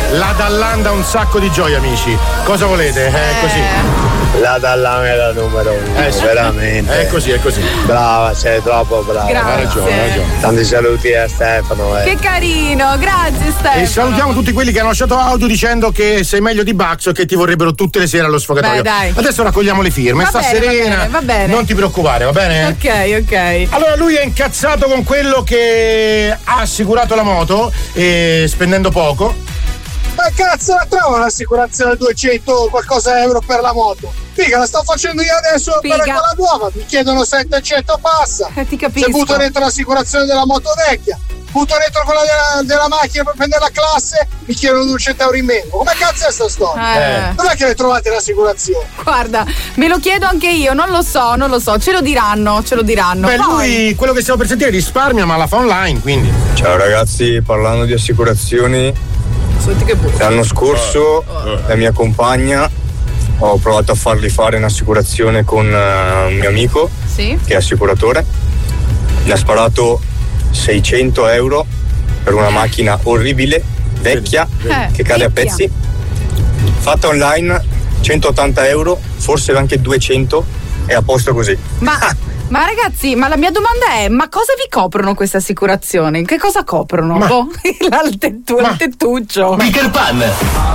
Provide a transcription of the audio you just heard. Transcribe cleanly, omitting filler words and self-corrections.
La Dallan dà un sacco di gioia, amici. Cosa volete? Così. La Dallan è la numero uno, sì. veramente. È così. Brava, sei troppo brava. Grazie. Ha ragione. Tanti saluti a Stefano. Che carino, grazie Stefano. E salutiamo tutti quelli che hanno lasciato audio dicendo che sei meglio di Baxo e che ti vorrebbero tutte le sere allo sfogatoio. Beh, dai. Adesso raccogliamo le firme. Va Sta bene, serena. va bene. Non ti preoccupare, va bene? Ok. Allora lui è incazzato con quello che ha assicurato la moto spendendo poco. Ma cazzo la trovo l'assicurazione 200 qualcosa euro per la moto? Figa, la sto facendo io adesso per quella nuova, mi chiedono 700 passa. Ti capisco. Se butto dentro l'assicurazione della moto vecchia, butto dentro quella della macchina per prendere la classe, mi chiedono 200 euro in meno. Come cazzo è sta storia? Dov'è che le trovate l'assicurazione? Guarda, me lo chiedo anche io, non lo so, ce lo diranno. Beh, lui quello che stiamo per sentire risparmia, ma la fa online, quindi. Ciao ragazzi, parlando di assicurazioni, l'anno scorso la mia compagna ho provato a fargli fare un'assicurazione con un mio amico che è assicuratore. Mi ha sparato 600 euro per una macchina orribile, vecchia, che cade a pezzi. Fatta online 180 euro, forse anche 200, è a posto così. Ma ragazzi, ma la mia domanda è: ma cosa vi coprono queste assicurazioni? Che cosa coprono? Il tettuccio. Peter Pan.